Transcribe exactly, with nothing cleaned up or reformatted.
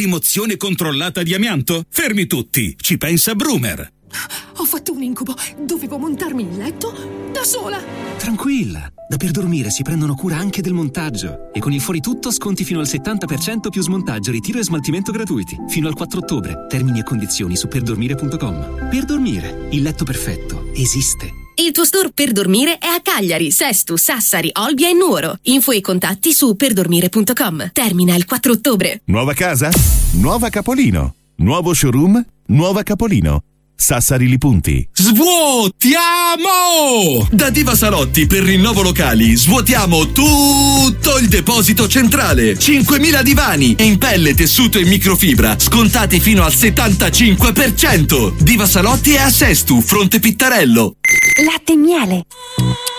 Rimozione controllata di amianto? Fermi tutti, ci pensa Brumer. Ho fatto un incubo. Dovevo montarmi il letto da sola. Tranquilla, da Per Dormire si prendono cura anche del montaggio. E con il fuori tutto sconti fino al settanta per cento più smontaggio, ritiro e smaltimento gratuiti. Fino al quattro ottobre. Termini e condizioni su perdormire punto com. Per Dormire, il letto perfetto esiste. Il tuo store Per Dormire è a Cagliari, Sesto, Sassari, Olbia e Nuoro. Info e contatti su perdormire punto com. Termina il quattro ottobre. Nuova casa? Nuova Capolino. Nuovo showroom? Nuova Capolino. Sassari Li Punti. Svuotiamo! Da Diva Salotti per rinnovo locali svuotiamo tutto il deposito centrale. cinquemila divani in pelle, tessuto e microfibra scontati fino al settantacinque per cento. Diva Salotti è a Sestu, Fronte Pittarello. Latte e miele.